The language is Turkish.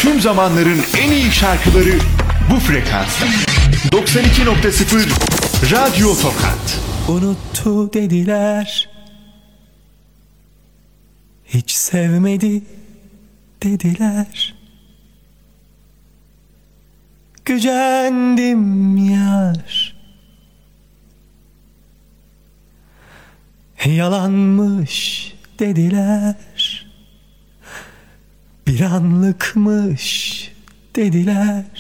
Tüm zamanların en iyi şarkıları bu frekansta. 92.0 Radyo Tokat. Unuttu dediler, hiç sevmedi dediler. Gücendim yar, yalanmış dediler. Bir anlıkmış dediler.